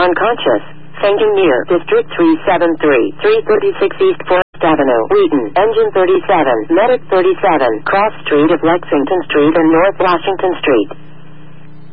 unconscious, fainting near District 373, 336 East 4th Avenue, Wheaton, Engine 37, Medic 37, Cross Street of Lexington Street and North Washington Street.